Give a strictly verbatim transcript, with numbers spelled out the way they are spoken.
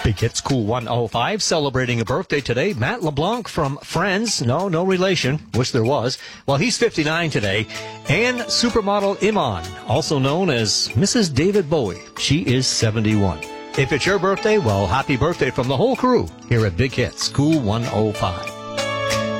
Big Hits Cool one oh five celebrating a birthday today. Matt LeBlanc from Friends. No, no relation. Wish there was. Well, he's fifty-nine today. And supermodel Iman, also known as Missus David Bowie. She is seventy-one. If it's your birthday, well, happy birthday from the whole crew here at Big Hits Cool one oh five.